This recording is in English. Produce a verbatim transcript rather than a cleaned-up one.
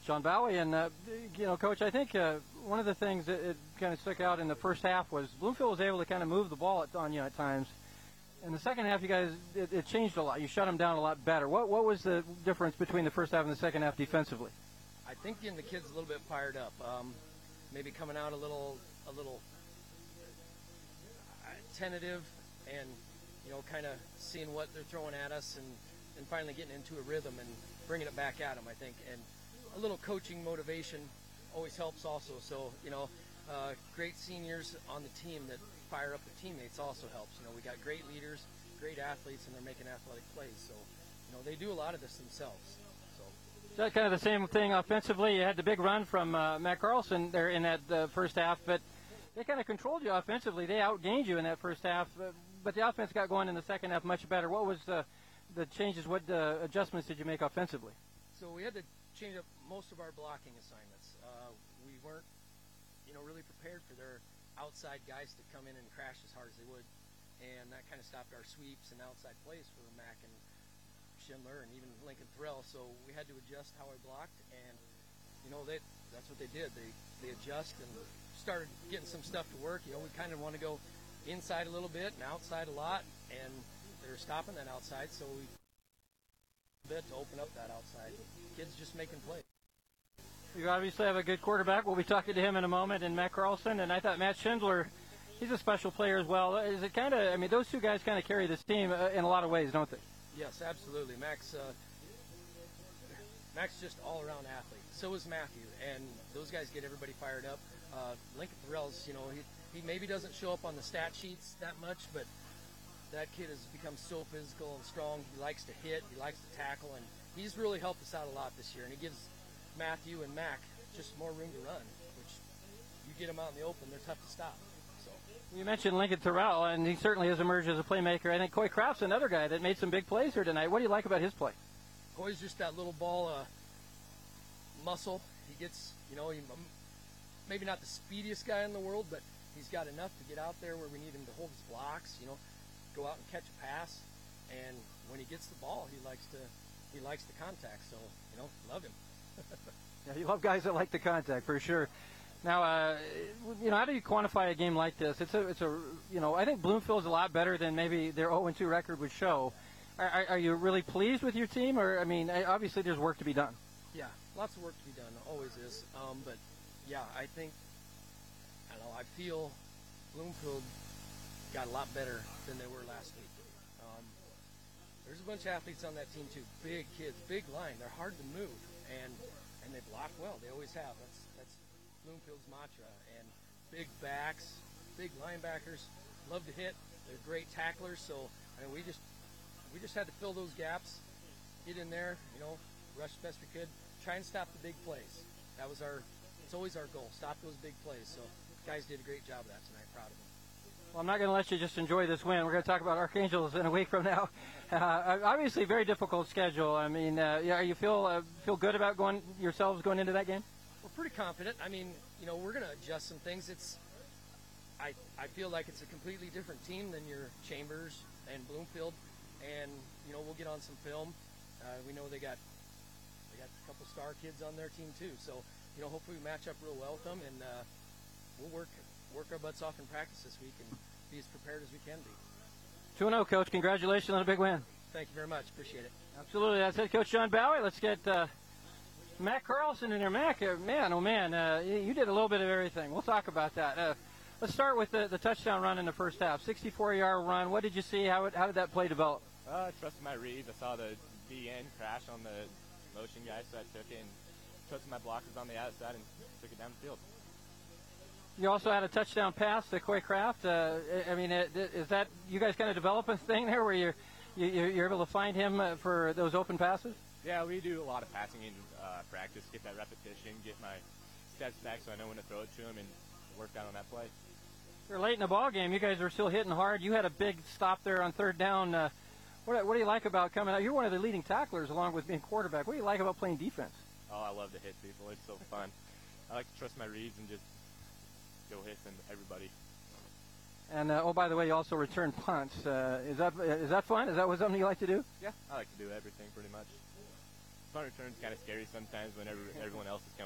John Bowie, and uh, you know, Coach, I think uh, one of the things that it kind of stuck out in the first half was Bloomfield was able to kind of move the ball at, on you at times. In the second half, you guys it, it changed a lot. You shut them down a lot better. What what was the difference between the first half and the second half defensively? I think getting the kids a little bit fired up, um, maybe coming out a little a little uh, tentative, and you know, kind of seeing what they're throwing at us, and, and finally getting into a rhythm and bringing it back at them, I think. And a little coaching motivation always helps also. So, you know, uh, great seniors on the team that fire up the teammates also helps. You know, we got great leaders, great athletes, and they're making athletic plays. So, you know, they do a lot of this themselves. So. Is that kind of the same thing offensively? You had the big run from uh, Matt Carlson there in that uh, first half, but they kind of controlled you offensively. They outgained you in that first half, uh, but the offense got going in the second half much better. What was uh, the changes? What uh, adjustments did you make offensively? So we had to change up most of our blocking assignments. Uh, we weren't, you know, really prepared for their outside guys to come in and crash as hard as they would, and that kind of stopped our sweeps and outside plays for Mac and Schindler and even Lincoln Thorell. So we had to adjust how we blocked, and you know, they that's what they did. They they adjust and started getting some stuff to work. You know, we kind of want to go inside a little bit and outside a lot, and they were stopping that outside, so we bit to open up that outside. Kids just making plays. You obviously have a good quarterback. We'll be talking to him in a moment, and Matt Carlson. And I thought Matt Schindler, he's a special player as well. Is it kind of? I mean, those two guys kind of carry this team uh, in a lot of ways, don't they? Yes, absolutely. Max, uh, Max just all-around athlete. So is Matthew, and those guys get everybody fired up. Uh, Lincoln Thorell's, you know, he he maybe doesn't show up on the stat sheets that much, but that kid has become so physical and strong. He likes to hit, he likes to tackle, and he's really helped us out a lot this year. And he gives Matthew and Mac just more room to run, which you get them out in the open, they're tough to stop. So you mentioned Lincoln Thorell, and he certainly has emerged as a playmaker. I think Coy Kraft's another guy that made some big plays here tonight. What do you like about his play? Coy's just that little ball uh, muscle. He gets, you know, he, maybe not the speediest guy in the world, but he's got enough to get out there where we need him to hold his blocks, you know, go out and catch a pass, and when he gets the ball, he likes to he likes the contact. So, you know, love him. Yeah, you love guys that like the contact for sure. Now, uh, you know, how do you quantify a game like this? It's a, it's a, you know, I think Bloomfield's a lot better than maybe their oh and two record would show. Are, are, are you really pleased with your team, or I mean, obviously there's work to be done. Yeah, lots of work to be done. Always is. Um, but yeah, I think I don't know. I feel Bloomfield got a lot better than they were last week. Um, there's a bunch of athletes on that team too. Big kids, big line. They're hard to move, and and they block well. They always have. That's that's Bloomfield's mantra. And big backs, big linebackers, love to hit. They're great tacklers. So I mean, we just we just had to fill those gaps, get in there, you know, rush the best we could, try and stop the big plays. That was our. It's always our goal. Stop those big plays. So guys did a great job of that tonight. Proud of them. Well, I'm not going to let you just enjoy this win. We're going to talk about Archangels in a week from now. Uh, obviously, very difficult schedule. I mean, uh, yeah, you feel uh, feel good about going yourselves going into that game? We're pretty confident. I mean, you know, we're going to adjust some things. It's, I I feel like it's a completely different team than your Chambers and Bloomfield, and you know, we'll get on some film. Uh, we know they got they got a couple star kids on their team too. So, you know, hopefully we match up real well with them, and uh, we'll work. work our butts off in practice this week and be as prepared as we can be. two and oh, Coach. Congratulations on a big win. Thank you very much. Appreciate it. Absolutely. That's it, Coach John Bowie. Let's get uh, Matt Carlson in there. Mac, uh, man, oh, man, uh, you did a little bit of everything. We'll talk about that. Uh, let's start with the, the touchdown run in the first half. sixty-four-yard run. What did you see? How, it, how did that play develop? Uh, I trusted my reads. I saw the D N crash on the motion guy, so I took it and trusted my blockers on the outside and took it down the field. You also had a touchdown pass to Coy Kraft. Uh, I mean, is that you guys kind of develop a thing there where you're you, you're able to find him for those open passes? Yeah, we do a lot of passing in uh, practice, get that repetition, get my steps back so I know when to throw it to him and work down on that play. You're late in the ball game. You guys are still hitting hard. You had a big stop there on third down. Uh, what, what do you like about coming out? You're one of the leading tacklers along with being quarterback. What do you like about playing defense? Oh, I love to hit people. It's so fun. I like to trust my reads and just go hit and everybody. And uh, oh, by the way, you also return punts. Uh, is that is that fun? Is that what something you like to do? Yeah, I like to do everything pretty much. punt return's kind of scary sometimes whenever everyone else is